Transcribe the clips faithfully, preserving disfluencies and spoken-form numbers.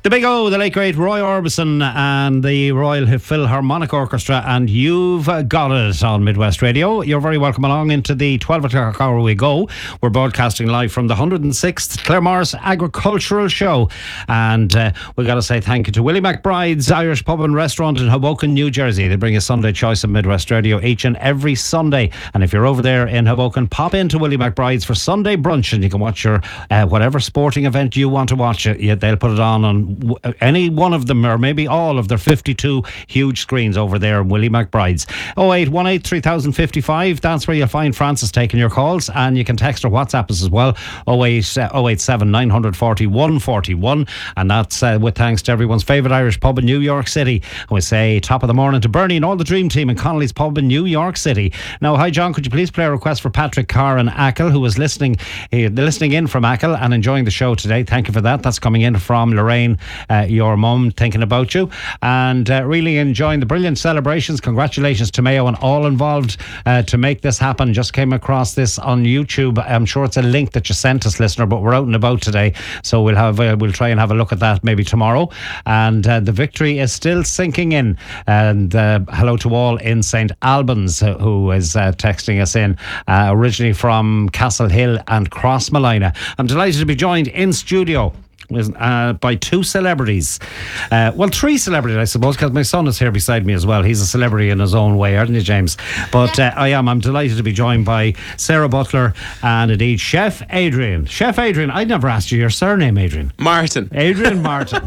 The Big O, the late great Roy Orbison and the Royal Philharmonic Orchestra, and you've got it on Midwest Radio. You're very welcome along into the twelve o'clock hour we go. We're broadcasting live from the one hundred sixth Claremorris Agricultural Show, and uh, we've got to say thank you to Willie McBride's Irish Pub and Restaurant in Hoboken, New Jersey. They bring a Sunday choice of Midwest Radio each and every Sunday, and if you're over there in Hoboken, pop into Willie McBride's for Sunday brunch, and you can watch your uh, whatever sporting event you want to watch. It. They'll put it on on any one of them, or maybe all of their fifty-two huge screens over there, Willie McBride's. oh eight one eight, three thousand fifty-five, that's where you'll find Francis taking your calls, and you can text or WhatsApp us as well, oh eight seven, nine four one, four one, and that's uh, with thanks to everyone's favourite Irish pub in New York City. And we say top of the morning to Bernie and all the Dream Team in Connolly's Pub in New York City. Now, hi John, could you please play a request for Patrick Carr in Achill, who is listening, uh, listening in from Achill and enjoying the show today. Thank you for that. That's coming in from Lorraine, uh, your mum, thinking about you, and uh, really enjoying the brilliant celebrations. Congratulations to Mayo and all involved uh, to make this happen. Just came across this on YouTube. I'm sure it's a link that you sent us, listener, but we're out and about today, so we'll have uh, we'll try and have a look at that maybe tomorrow. And uh, the victory is still sinking in. And uh, hello to all in Saint Albans, uh, who is uh, texting us in, uh, originally from Castle Hill and Crossmolina. I'm delighted to be joined in studio Uh, by two celebrities. Uh, well, three celebrities, I suppose, because my son is here beside me as well. He's a celebrity in his own way, aren't you, James? But uh, I am. I'm delighted to be joined by Sarah Butler and indeed Chef Adrian. Chef Adrian, I'd never asked you your surname, Adrian. Martin. Adrian Martin.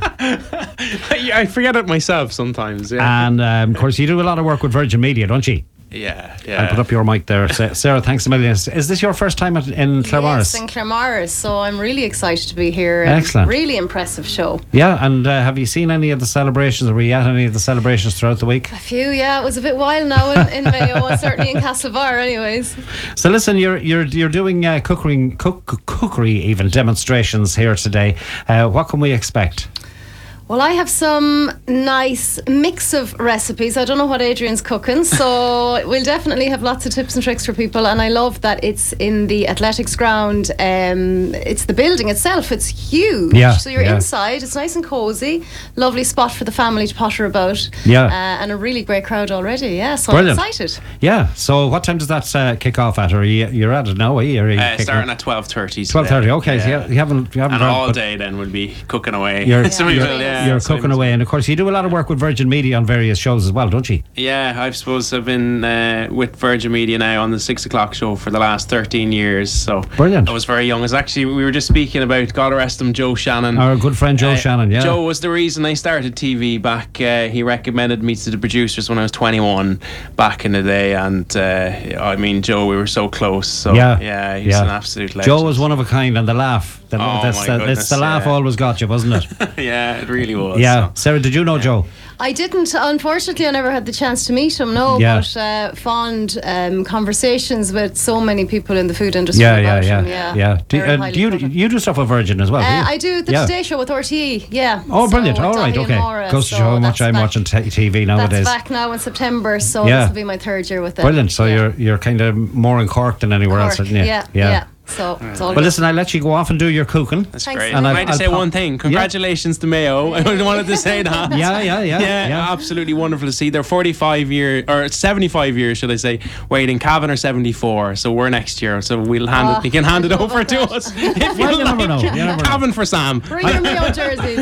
I forget it myself sometimes, yeah. And um, of course, you do a lot of work with Virgin Media, don't you? Yeah, yeah. I'll put up your mic there. Sarah, thanks a million. Is this your first time at, in Claremorris? Yes, in Claremorris. So I'm really excited to be here. Excellent. Really impressive show. Yeah, and uh, have you seen any of the celebrations? Are we at any of the celebrations throughout the week? A few, yeah. It was a bit wild now in, in Mayo, and certainly in Castlebar anyways. So listen, you're you're you're doing uh, cookery, cook, cookery even demonstrations here today. Uh, what can we expect? Well, I have some nice mix of recipes. I don't know what Adrian's cooking, so we'll definitely have lots of tips and tricks for people. And I love that it's in the athletics ground. Um, it's the building itself. It's huge. Yeah, so you're yeah. inside. It's nice and cosy. Lovely spot for the family to potter about. Yeah. Uh, and a really great crowd already. Yeah, so Brilliant. I'm excited. Yeah. So what time does that uh, kick off at? Or are you, you're at it now, are you? Are you uh, starting at twelve thirty. twelve thirty, okay. Yeah. So you, you haven't... You haven't and heard, all day then we'll be cooking away. You're, so you're, will, yeah. you're cooking away. And of course you do a lot of work with Virgin Media on various shows as well, don't you? Yeah, I suppose I've been uh, with Virgin Media now on the six o'clock show for the last thirteen years. So brilliant. I was very young. It's actually, we were just speaking about, God rest him, Joe Shannon. Our good friend Joe uh, Shannon, yeah. Joe was the reason I started T V back. Uh, he recommended me to the producers when I was twenty-one back in the day, and uh, I mean, Joe, we were so close. So yeah, yeah, he's yeah. an absolute legend. Joe was one of a kind, and the laugh. The, oh that's, my the, goodness, it's the laugh yeah. always got you, wasn't it? Yeah, it really was. Yeah. So. Sarah, did you know yeah. Joe? I didn't, unfortunately. I never had the chance to meet him, no, yeah. but uh, fond um, conversations with so many people in the food industry yeah, about yeah, him. yeah, Yeah, yeah. Do, uh, do you covered. you do stuff with Virgin as well? Uh, do you? I do the yeah. Today Show with R T E, yeah. Oh, brilliant! So All right, Donny okay. and Maura, Goes to so show how much that's I'm back, watching t- TV nowadays. That's back now in September, so yeah. this will be my third year with them. Brilliant. So yeah. you're you're kind of more in Cork than anywhere Cork, else, aren't you? Yeah, yeah. yeah. So it's all well, good. listen, I'll let you go off and do your cooking. That's Thanks great. and I'd I'll- like to I'll say pop- one thing. Congratulations to Mayo. I wanted to say that. Yeah, yeah, yeah, yeah. yeah. Absolutely wonderful to see. They're forty-five years, or seventy-five years, should I say, waiting. Cavan are seventy-four, so we're next year. So we'll hand Oh, it. You can hand I it love over to that. us. If Well, you you never like. know. You never know. Cavan for Sam. Bring your Mayo jerseys.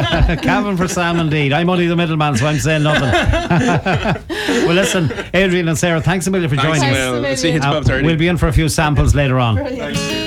Cavan for Sam, indeed. I'm only the middleman, so I'm saying nothing. Well, listen, Adrian and Sarah, thanks a million for Thanks, joining Thanks us. Will. a See you at Uh, twelve thirty. we'll be in for a few samples later on. Brilliant.